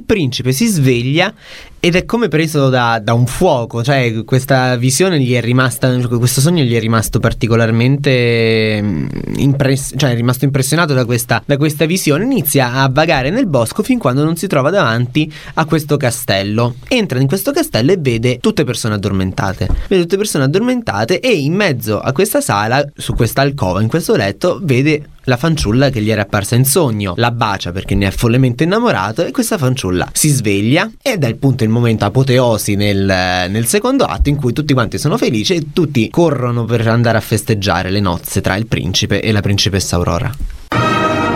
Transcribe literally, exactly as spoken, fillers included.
principe si sveglia ed è come preso da, da un fuoco, cioè questa visione gli è rimasta, questo sogno gli è rimasto particolarmente impress- cioè è rimasto impressionato da questa, da questa visione. Inizia a vagare nel bosco fin quando non si trova davanti a questo castello. Entra in questo castello e vede tutte persone addormentate, vede tutte persone addormentate e in mezzo a questa sala, su questa alcova, in questo letto, vede la fanciulla che gli era apparsa in sogno, la bacia perché ne è follemente innamorato e questa fanciulla si sveglia ed è il punto, il momento apoteosi nel, nel secondo atto in cui tutti quanti sono felici e tutti corrono per andare a festeggiare le nozze tra il principe e la principessa Aurora.